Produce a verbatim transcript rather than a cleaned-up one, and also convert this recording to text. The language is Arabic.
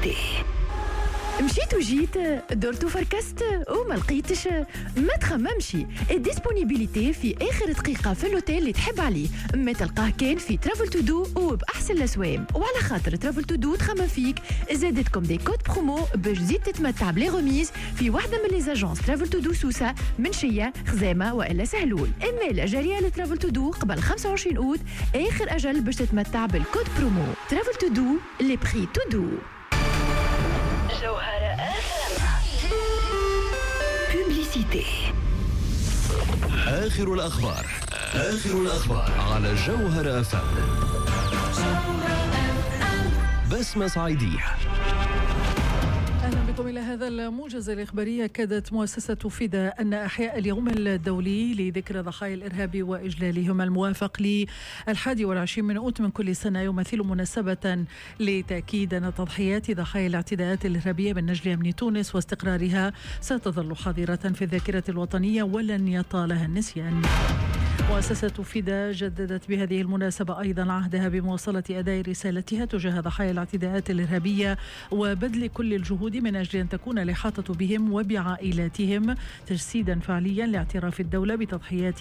بوبليسيتي. مشيت وجيت درت وفركست وما لقيتش، ما تخممش. الديسبونيبيليتي في اخر دقيقه في الاوتيل اللي تحب عليه ما تلقاه كان في ترافل تو دو وباحسن الاسوام. وعلى خاطر ترافل تو دو تخمم فيك زادتكم دي كود برومو باش تزيد تتمتع بلي غوميز في واحده من لي زاجونس ترافل تو دو سوسه، منشيه، خزامه والا سهلول. اما جاريه لترافل تو دو قبل خمسة وعشرين اوت اخر اجل باش تتمتع بالكود برومو. ترافل تو دو لي بري تو دو. جوهرة بوبليسيتي. آخر الأخبار آخر الأخبار على جوهرة أف أم. بسمة صعيدية. أهلا بكم إلى هذا الموجز الإخباري. أكدت مؤسسة فيدا أن إحياء اليوم الدولي لذكرى ضحايا الإرهاب وإجلالهم الموافق للحادي والعشرين من أوت من كل سنة يمثل مناسبة لتأكيد أن تضحيات ضحايا الاعتداءات الإرهابية من أجل أمن تونس واستقرارها ستظل حاضرة في الذاكرة الوطنية ولن يطالها النسيان. مؤسسة فيدا جددت بهذه المناسبة أيضا عهدها بمواصلة أداء رسالتها تجاه ضحايا الاعتداءات الإرهابية وبذل كل الجهود من أجل أن تكون الإحاطة بهم وبعائلاتهم تجسيدا فعليا لاعتراف الدولة بتضحيات